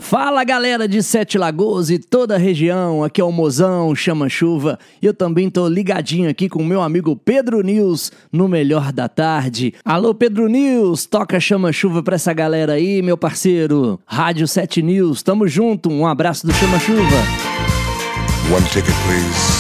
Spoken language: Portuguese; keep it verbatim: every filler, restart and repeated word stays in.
Fala galera de Sete Lagoas e toda a região, aqui é o Mozão Chama Chuva e eu também tô ligadinho aqui com o meu amigo Pedro News no Melhor da Tarde. Alô Pedro News, toca Chama Chuva pra essa galera aí, meu parceiro. Rádio Sete News, tamo junto, um abraço do Chama Chuva. One ticket please.